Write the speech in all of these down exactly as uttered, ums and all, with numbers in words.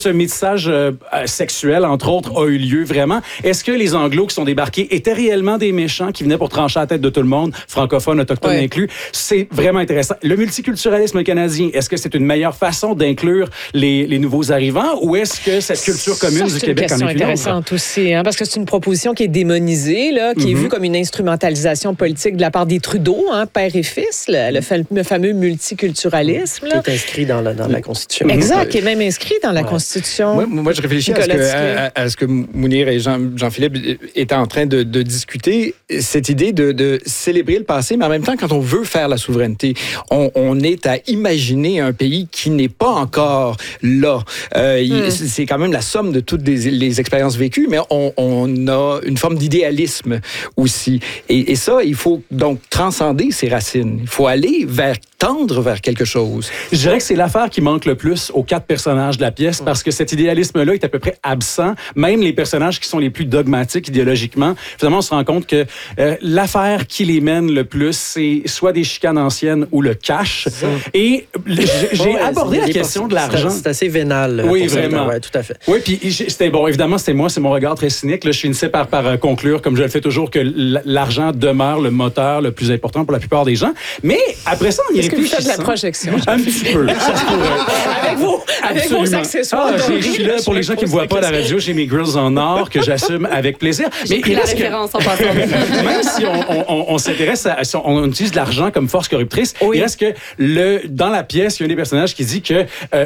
Ce métissage euh, sexuel, entre autres, a eu lieu vraiment. Est-ce que les Anglos qui sont débarqués étaient réellement des méchants qui venaient pour trancher la tête de tout le monde, francophones, autochtones ouais. inclus? C'est vraiment intéressant. Le multiculturalisme canadien, est-ce que c'est une meilleure façon d'inclure les, les nouveaux arrivants ou est-ce que cette culture commune ça, du Québec en est une autre? C'est une question intéressante aussi, hein, parce que c'est une proposition qui est démonisée, là, qui mm-hmm. est vue comme une instrumentalisation politique de la part des Trudeau, hein, père et fils, le, le, fa- le fameux multiculturalisme. Là. Qui est inscrit dans la, dans la Constitution. Exact, qui est même inscrit dans la ouais. Constitution. Moi, moi, je réfléchis à ce, que, à, à ce que Mounir et Jean, Jean-Philippe étaient en train de, de discuter, cette idée de, de célébrer le passé, mais en même temps, quand on veut faire la souveraineté, on, on est à imaginer un pays qui n'est pas encore là. Euh, mm. C'est quand même la somme de toutes les, les expériences vécues, mais on, on a une forme d'idéalisme aussi. Et, et ça, il faut donc transcender ses racines. Il faut aller vers, tendre vers quelque chose. Je dirais que c'est l'affaire qui manque le plus aux quatre personnages de la pièce, parce que cet idéalisme-là est à peu près absent. Même les personnages qui sont les plus dogmatiques idéologiquement, finalement, on se rend compte que euh, l'affaire qui les mène le plus, c'est soit des chicanes anciennes ou le cash. Et j'ai, j'ai ouais, abordé la question de l'argent. C'est assez vénal. Oui, vraiment. Ouais, tout à fait. Oui, puis c'était bon. Évidemment, c'était moi, c'est mon regard très cynique. Là, je finissais par, par euh, conclure, comme je le fais toujours, que l'argent demeure le moteur le plus important pour la plupart des gens. Mais après ça, on y réfléchit. Est-ce que vous faites de la projection? Un petit peu. Ça se pourrait. Avec vos, avec vos accessoires. Ah, je suis là, pour les gens qui ne me voient pas à la radio, j'ai mes grills en or que j'assume avec plaisir. Mais il la référence que, en passant. Même si on, on, on s'intéresse à, si on utilise l'argent comme force corruptrice, oui. il reste que le, dans la pièce, il y a un des personnages qui dit que euh,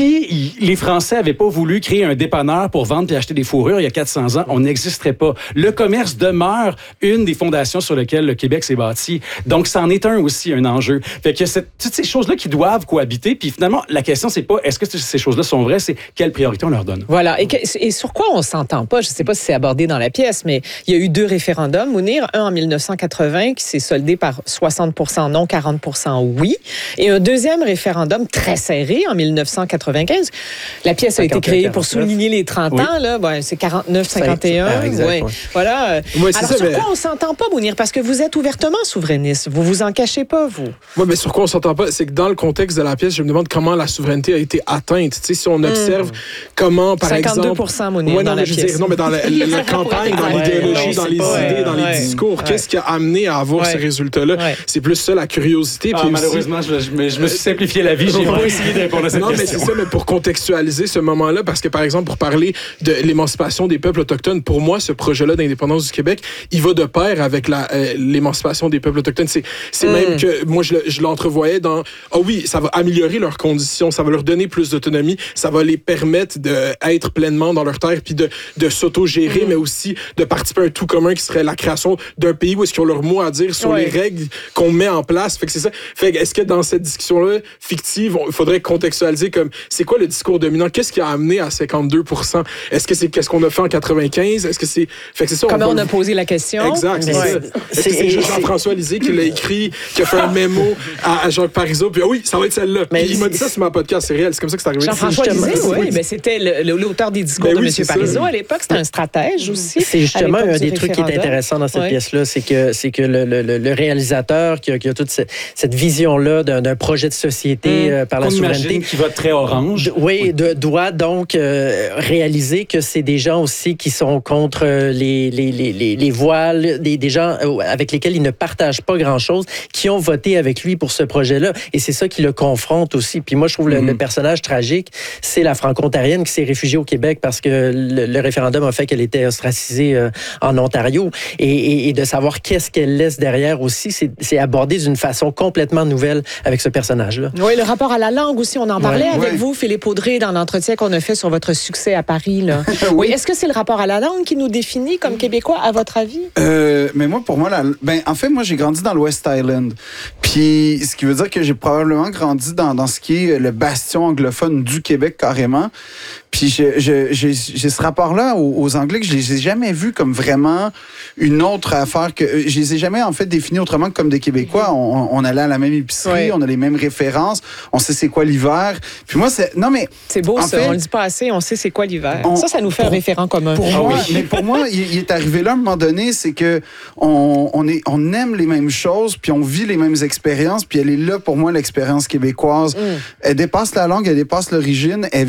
si les Français n'avaient pas voulu créer un dépanneur pour vendre et acheter des fourrures il y a quatre cents ans, on n'existerait pas. Le commerce demeure une des fondations sur lesquelles le Québec s'est bâti. Donc, c'en est un aussi, un enjeu. Fait que c'est toutes ces choses-là qui doivent cohabiter. Puis finalement, la question, c'est pas est-ce que ces choses-là sont vraies, c'est quelle priorité on leur donne. Voilà. Et, que, et sur quoi on s'entend pas? Je ne sais pas si c'est abordé dans la pièce, mais il y a eu deux référendums, Mounir. Un en dix-neuf cent quatre-vingts qui s'est soldé par soixante pour cent non, quarante pour cent oui. Et un deuxième référendum très serré en dix-neuf cent quatre-vingt-quinze. La pièce a été créée quarante-neuf pour souligner les trente oui. ans. Là. Ben, c'est quarante-neuf cinquante et un. Ah, exact, ouais. Ouais. Voilà. Ouais, Alors, ça, sur mais... quoi on s'entend pas, Mounir? Parce que vous êtes ouvertement souverainiste. Vous vous en cachez pas, vous. Oui, mais sur quoi on s'entend pas? C'est que dans le contexte de la pièce, je me demande comment la souveraineté a été atteinte. Tu sais, si on observe mmh. comment, par cinquante-deux pour cent, exemple... Mounir, ouais, non, dans la je pièce. Dire, non, mais dans la, la, la campagne, dans l'idéologie, ouais, dans les pas, idées, dans ouais, les discours, ouais. qu'est-ce qui a amené à avoir ouais. ces résultats-là? Ouais. C'est plus ça, la curiosité. Ah, puis malheureusement, aussi... je, je, me, je me suis simplifié la vie. J'ai pas essayé de répondre à cette non, question. Non, mais c'est ça, mais pour contextualiser ce moment-là, parce que, par exemple, pour parler de l'émancipation des peuples autochtones, pour moi, ce projet-là d'indépendance du Québec, il va de pair avec la, euh, l'émancipation des peuples autochtones. C'est, c'est mm. même que, moi, je, je l'entrevoyais dans... Ah oh oui, ça va améliorer leurs conditions, ça va leur donner plus d'autonomie, ça va les permettre d'être pleinement dans leur terre, puis de, de s'auto-gérer, mm. mais aussi de participer à un tout commun qui serait la création d'un pays où est-ce qu'ils ont leur mot à dire sur ouais. les règles qu'on met en place. Fait que c'est ça. Fait que est-ce que dans cette discussion-là fictive, il faudrait contextualiser comme c'est quoi le discours dominant? Qu'est-ce qui a amené à cinquante-deux pour cent? Est-ce que c'est qu'est-ce qu'on a fait en quatre-vingt-quinze? Est-ce que c'est... Fait que c'est ça. Comment on, on a posé la question? Exact, c'est ouais. ça. Est-ce c'est, que c'est juste Jean-François Lisée qui l'a écrit, qui a fait un mémo à, à Jacques Parizeau, puis oui, ça va être celle-là. Mais il m'a dit ça sur ma podcast, c'est réel. C'est comme ça que c'est arrivé. Jean-François Lisée, oui, mais c'était le, l'auteur des discours ben oui, de M. Parizeau à l'époque. C'était un stratège aussi. C'est justement un des trucs qui est intéressant dans cette ouais. pièce-là, c'est que, c'est que le, le, le réalisateur qui a, qui a toute cette, cette vision-là d'un, d'un projet de société mmh. euh, par la souveraineté. Qui va très orange. Oui, oui. De, doit donc euh, réaliser que c'est des gens aussi qui sont contre les, les, les, les, les voiles, des, des gens avec lesquels il ne partage pas grand-chose, qui ont voté avec lui pour ce projet-là. Et c'est ça qui le confronte aussi. Puis moi, je trouve mmh. le, le personnage tragique, c'est la franco-ontarienne qui s'est réfugiée au Québec parce que le, le référendum a fait qu'elle était ostracisée euh, en Ontario. Et, et, et de savoir qu'est-ce qu'elle laisse derrière aussi, c'est, c'est abordé d'une façon complètement nouvelle avec ce personnage-là. Oui, le rapport à la langue aussi, on en parlait ouais, avec ouais. vous, Philippe Audrey, dans l'entretien qu'on a fait sur votre succès à Paris. Là. oui. oui. Est-ce que c'est le rapport à la langue qui nous définit comme Québécois, à votre avis? Euh, mais moi, pour moi, la, ben, en fait, moi, j'ai grandi dans l'West Island. Puis, ce qui veut dire que j'ai probablement grandi dans, dans ce qui est le bastion anglophone du Québec, carrément. Puis je, je, j'ai, j'ai ce rapport-là aux, aux Anglais que je les ai jamais vus comme vraiment une autre affaire que je les ai jamais en fait définis autrement que comme des Québécois. On, on allait à la même épicerie, oui. on a les mêmes références, on sait c'est quoi l'hiver. Puis moi c'est non mais c'est beau ça, fait, on le dit pas assez, on sait c'est quoi l'hiver. On, ça ça nous fait pour, un référent commun. Pour moi, oui. mais pour moi il, il est arrivé là à un moment donné, c'est que on, on est on aime les mêmes choses, puis on vit les mêmes expériences, puis elle est là pour moi l'expérience québécoise. Mm. Elle dépasse la langue, elle dépasse l'origine, elle vient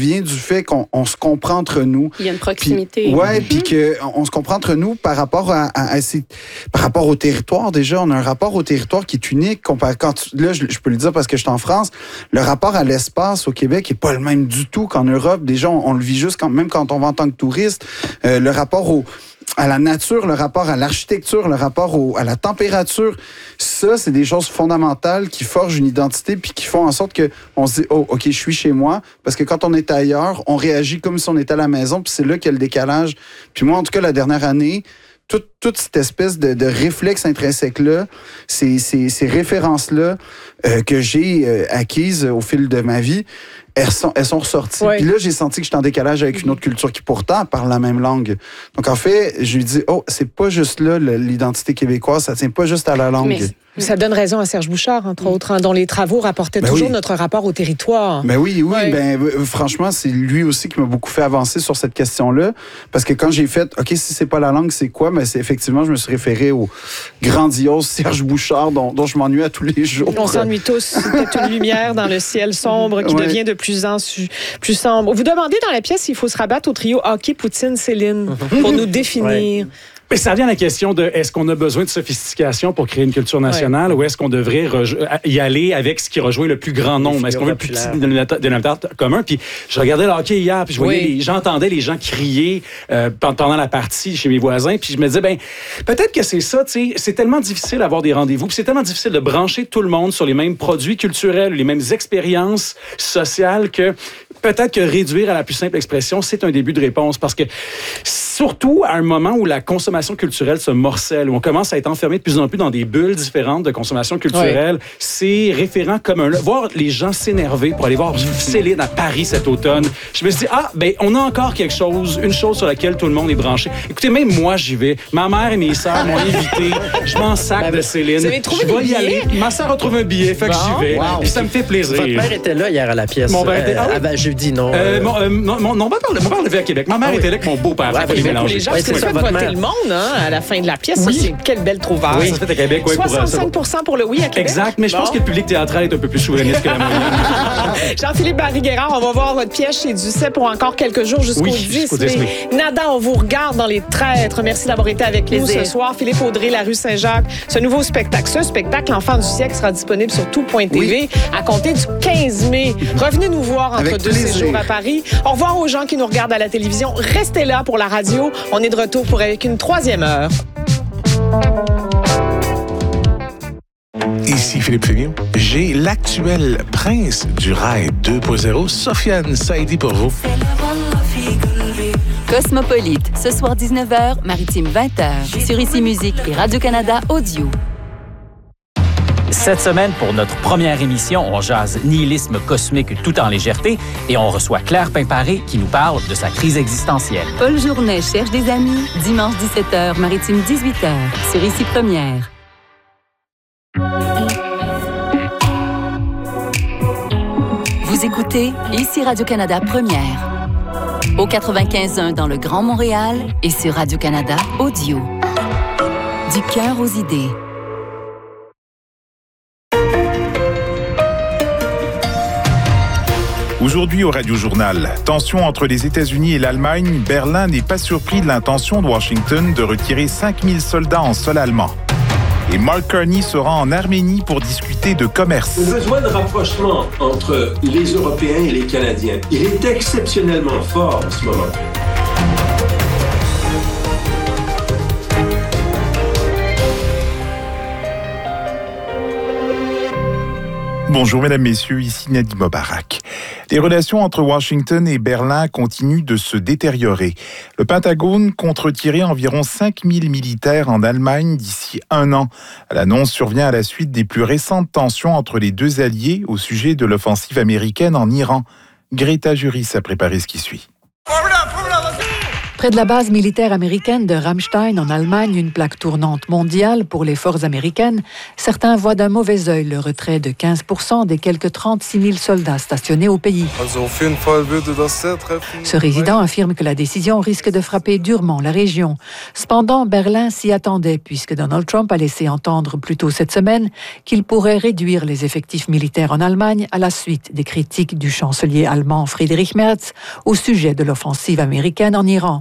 vient du fait qu'on on se comprend entre nous. Il y a une proximité. Puis, ouais, mm-hmm. puis qu'on on se comprend entre nous par rapport à, à, à ces, par rapport au territoire. Déjà, on a un rapport au territoire qui est unique. Quand tu, là, je, je peux le dire parce que je suis en France, le rapport à l'espace au Québec est pas le même du tout qu'en Europe. Déjà, on, on le vit juste quand, même quand on va en tant que touriste. Euh, le rapport au à la nature, le rapport à l'architecture, le rapport au, à la température, ça, c'est des choses fondamentales qui forgent une identité puis qui font en sorte que on se dit, oh, OK, je suis chez moi. Parce que quand on est ailleurs, on réagit comme si on était à la maison, puis c'est là qu'il y a le décalage. Puis moi, en tout cas, la dernière année, toute, toute cette espèce de, de réflexe intrinsèque-là, ces, ces, ces références-là euh, que j'ai euh, acquises au fil de ma vie, elles sont, elles sont ressorties. Oui. Puis là, j'ai senti que j'étais en décalage avec une autre culture qui pourtant parle la même langue. Donc en fait, je lui dis, oh, c'est pas juste là l'identité québécoise, ça tient pas juste à la langue. Mais... Ça donne raison à Serge Bouchard, entre autres, hein, dont les travaux rapportaient ben toujours oui. notre rapport au territoire. Ben oui, oui. Ouais. Ben, euh, franchement, c'est lui aussi qui m'a beaucoup fait avancer sur cette question-là. Parce que quand j'ai fait, OK, si c'est pas la langue, c'est quoi? Ben, c'est effectivement, je me suis référé au grandiose Serge Bouchard, dont, dont je m'ennuie à tous les jours. On s'ennuie tous. C'était une lumière dans le ciel sombre qui ouais. devient de plus en plus sombre. Vous demandez dans la pièce s'il faut se rabattre au trio hockey, Poutine, Céline pour nous définir. Ouais. Mais ça revient à la question de est-ce qu'on a besoin de sophistication pour créer une culture nationale ouais. ou est-ce qu'on devrait rejo- y aller avec ce qui rejoint le plus grand nombre? Est-ce qu'on veut le plus petit dénominateur commun? Puis je regardais le hockey hier, puis je voyais oui. les, j'entendais les gens crier euh, pendant la partie chez mes voisins, puis je me disais, ben peut-être que c'est ça, tu sais, c'est tellement difficile d'avoir des rendez-vous, puis c'est tellement difficile de brancher tout le monde sur les mêmes produits culturels, les mêmes expériences sociales que peut-être que réduire à la plus simple expression, c'est un début de réponse parce que surtout à un moment où la consommation culturelle se morcelle, où on commence à être enfermé de plus en plus dans des bulles différentes de consommation culturelle, ouais. c'est référent commun. Voir les gens s'énerver pour aller voir Céline à Paris cet automne, je me suis dit, ah, ben on a encore quelque chose, une chose sur laquelle tout le monde est branché. Écoutez, même moi, j'y vais. Ma mère et mes sœurs m'ont invité. Je m'en sac de Céline. Vous avez trouvé je vais des y aller. Ma sœur a trouvé un billet, fait que bon, j'y vais. Wow. Puis ça me fait plaisir. Votre mère était là hier à la pièce. Mon père était là. Euh, ah ben, jeudi, non. Euh, mon, euh, mon, mon, mon père levait à Québec. Ma mère ah, oui. était là avec mon beau-père. Ouais, les gens, ouais, c'est ça, voter mère. Le monde hein, à la fin de la pièce. Oui. Ça, c'est quelle belle trouvaille. Oui, ça se fait à Québec. Ouais, soixante-cinq pour cent pour, pour le oui à Québec. Exact, mais je bon. pense que le public théâtral est un peu plus souverainiste que la moyenne. Jean-Philippe Barry-Guerrard, on va voir votre pièce chez Duceppe pour encore quelques jours jusqu'au oui, dix. Jusqu'au dix mai. Nada, on vous regarde dans Les Traîtres. Merci d'avoir été avec nous ce soir. Philippe Audrey, La Rue Saint-Jacques. Ce nouveau spectacle, ce spectacle, L'Enfant du siècle, sera disponible sur tout point t v oui. à compter du quinze mai. Revenez nous voir entre avec deux séjours à Paris. Au revoir aux gens qui nous regardent à la télévision. Restez là pour la radio. On est de retour pour avec une troisième heure. Ici Philippe Fénion. J'ai l'actuel prince du rail deux point zéro, Sofiane Saïdi pour vous. Cosmopolite, ce soir dix-neuf heures, Maritime vingt heures, sur Ici Musique et Radio-Canada Audio. Cette semaine, pour notre première émission, on jase nihilisme cosmique tout en légèreté et on reçoit Claire Pimparé qui nous parle de sa crise existentielle. Paul Journet cherche des amis, dimanche dix-sept heures, Maritime dix-huit heures, sur Ici Première. Vous écoutez Ici Radio-Canada Première, au quatre-vingt-quinze point un dans le Grand Montréal et sur Radio-Canada Audio. Du cœur aux idées. Aujourd'hui au Radio-Journal, tension entre les États-Unis et l'Allemagne, Berlin n'est pas surpris de l'intention de Washington de retirer cinq mille soldats en sol allemand. Et Mark Carney sera en Arménie pour discuter de commerce. Le besoin de rapprochement entre les Européens et les Canadiens, il est exceptionnellement fort en ce moment. Bonjour mesdames, messieurs, ici Nadim Mobarak. Les relations entre Washington et Berlin continuent de se détériorer. Le Pentagone compte retirer environ cinq mille militaires en Allemagne d'ici un an. L'annonce survient à la suite des plus récentes tensions entre les deux alliés au sujet de l'offensive américaine en Iran. Greta Juris a préparé ce qui suit. Près de la base militaire américaine de Ramstein, en Allemagne, une plaque tournante mondiale pour les forces américaines, certains voient d'un mauvais œil le retrait de quinze pour cent des quelques trente-six mille soldats stationnés au pays. Ce résident affirme que la décision risque de frapper durement la région. Cependant, Berlin s'y attendait puisque Donald Trump a laissé entendre plus tôt cette semaine qu'il pourrait réduire les effectifs militaires en Allemagne à la suite des critiques du chancelier allemand Friedrich Merz au sujet de l'offensive américaine en Iran.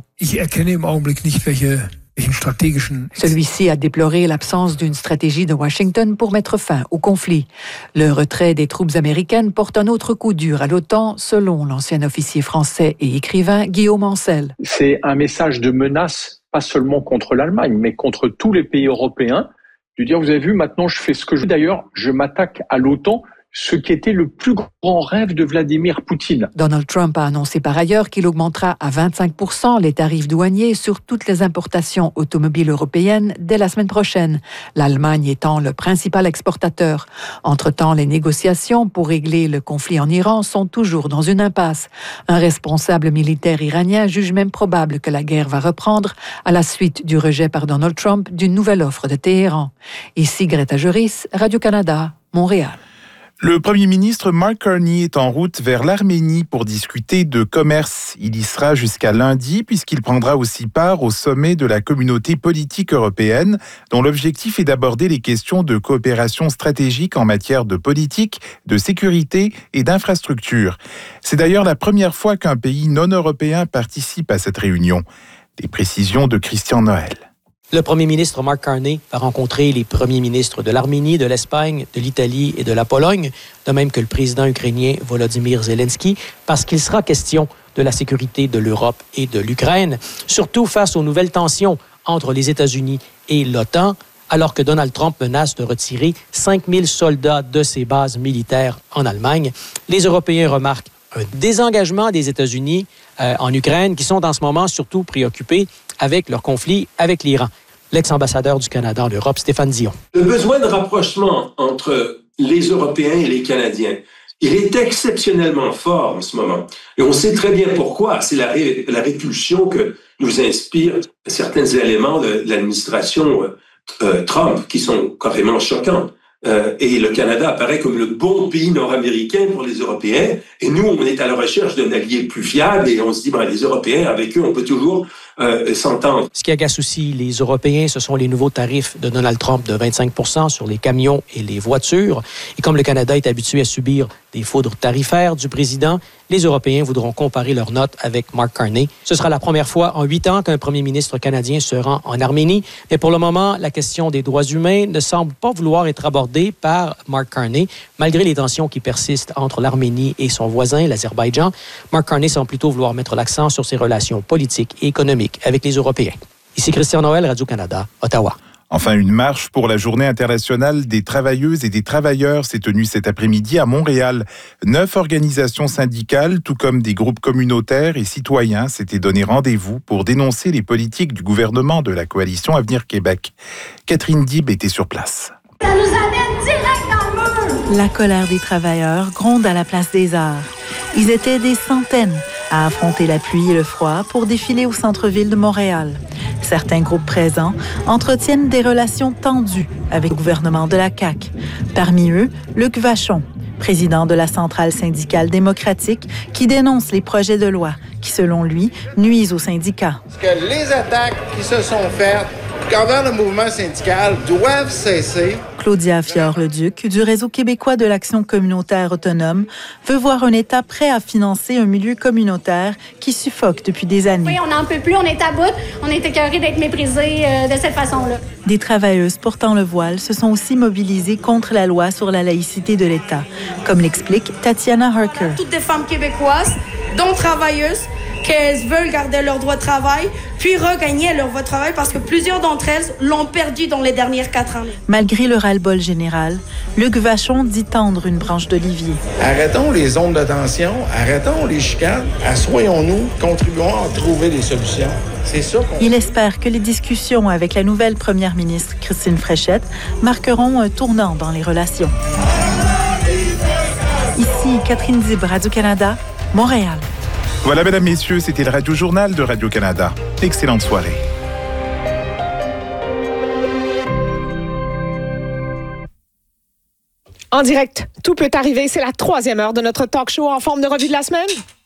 Celui-ci a déploré l'absence d'une stratégie de Washington pour mettre fin au conflit. Le retrait des troupes américaines porte un autre coup dur à l'OTAN, selon l'ancien officier français et écrivain Guillaume Ancel. C'est un message de menace, pas seulement contre l'Allemagne, mais contre tous les pays européens. De dire, vous avez vu, maintenant je fais ce que je veux. D'ailleurs, je m'attaque à l'OTAN, ce qui était le plus grand rêve de Vladimir Poutine. Donald Trump a annoncé par ailleurs qu'il augmentera à vingt-cinq pour cent les tarifs douaniers sur toutes les importations automobiles européennes dès la semaine prochaine, l'Allemagne étant le principal exportateur. Entre-temps, les négociations pour régler le conflit en Iran sont toujours dans une impasse. Un responsable militaire iranien juge même probable que la guerre va reprendre à la suite du rejet par Donald Trump d'une nouvelle offre de Téhéran. Ici Greta Joris, Radio-Canada, Montréal. Le Premier ministre Mark Carney est en route vers l'Arménie pour discuter de commerce. Il y sera jusqu'à lundi puisqu'il prendra aussi part au sommet de la communauté politique européenne dont l'objectif est d'aborder les questions de coopération stratégique en matière de politique, de sécurité et d'infrastructure. C'est d'ailleurs la première fois qu'un pays non européen participe à cette réunion. Des précisions de Christian Noël. Le premier ministre Mark Carney va rencontrer les premiers ministres de l'Arménie, de l'Espagne, de l'Italie et de la Pologne, de même que le président ukrainien Volodymyr Zelensky, parce qu'il sera question de la sécurité de l'Europe et de l'Ukraine, surtout face aux nouvelles tensions entre les États-Unis et l'OTAN, alors que Donald Trump menace de retirer cinq mille soldats de ses bases militaires en Allemagne. Les Européens remarquent un désengagement des États-Unis euh, en Ukraine, qui sont en ce moment surtout préoccupés avec leur conflit avec l'Iran. L'ex-ambassadeur du Canada en Europe, Stéphane Dion. Le besoin de rapprochement entre les Européens et les Canadiens, il est exceptionnellement fort en ce moment. Et on sait très bien pourquoi. C'est la, ré, la répulsion que nous inspirent certains éléments de l'administration euh, Trump, qui sont carrément choquants. Euh, et le Canada apparaît comme le bon pays nord-américain pour les Européens. Et nous, on est à la recherche d'un allié plus fiable et on se dit, ben, les Européens, avec eux, on peut toujours euh, s'entendre. Ce qui agace aussi les Européens, ce sont les nouveaux tarifs de Donald Trump de vingt-cinq pour cent sur les camions et les voitures. Et comme le Canada est habitué à subir des foudres tarifaires du président, les Européens voudront comparer leurs notes avec Mark Carney. Ce sera la première fois en huit ans qu'un premier ministre canadien se rend en Arménie. Mais pour le moment, la question des droits humains ne semble pas vouloir être abordée par Mark Carney. Malgré les tensions qui persistent entre l'Arménie et son voisin, l'Azerbaïdjan, Mark Carney semble plutôt vouloir mettre l'accent sur ses relations politiques et économiques avec les Européens. Ici Christian Noël, Radio-Canada, Ottawa. Enfin, une marche pour la Journée internationale des travailleuses et des travailleurs s'est tenue cet après-midi à Montréal. Neuf organisations syndicales, tout comme des groupes communautaires et citoyens, s'étaient donné rendez-vous pour dénoncer les politiques du gouvernement de la coalition Avenir Québec. Catherine Dib était sur place. Ça nous amène direct dans le mur! La colère des travailleurs gronde à la place des Arts. Ils étaient des centaines à affronter la pluie et le froid pour défiler au centre-ville de Montréal. Certains groupes présents entretiennent des relations tendues avec le gouvernement de la C A Q. Parmi eux, Luc Vachon, président de la Centrale syndicale démocratique, qui dénonce les projets de loi qui, selon lui, nuisent aux syndicats. Que les attaques qui se sont faites envers le mouvement syndical doivent cesser. Claudia Fior-Leduc, du Réseau québécois de l'action communautaire autonome, veut voir un État prêt à financer un milieu communautaire qui suffoque depuis des années. Oui, on n'en peut plus, on est à bout, on est écœurés d'être méprisés euh, de cette façon-là. Des travailleuses portant le voile se sont aussi mobilisées contre la loi sur la laïcité de l'État, comme l'explique Tatiana Harker. Toutes des femmes québécoises, dont travailleuses, qu'elles veulent garder leur droit de travail, puis regagner leur droit de travail parce que plusieurs d'entre elles l'ont perdu dans les dernières quatre années. Malgré le ras-le-bol général, Luc Vachon dit tendre une branche d'olivier. Arrêtons les zones de tension, arrêtons les chicanes, assoyons-nous, contribuons à trouver des solutions. C'est ça qu'on... Il espère que les discussions avec la nouvelle première ministre Christine Fréchette marqueront un tournant dans les relations. Ici Catherine Dib, Radio-Canada, Montréal. Voilà, mesdames, messieurs, c'était le Radio-Journal de Radio-Canada. Excellente soirée. En direct, tout peut arriver. C'est la troisième heure de notre talk show en forme de revue de la semaine.